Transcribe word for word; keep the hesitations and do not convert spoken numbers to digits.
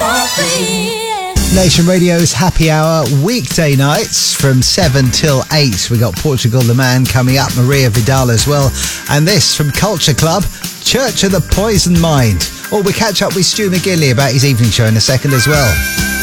Nation Radio's Happy Hour, weekday nights from seven till eight. We got Portugal the Man coming up, Maria Vidal as well. And this from Culture Club, Church of the Poison Mind. Or we catch up with Stu McGinley about his evening show in a second as well.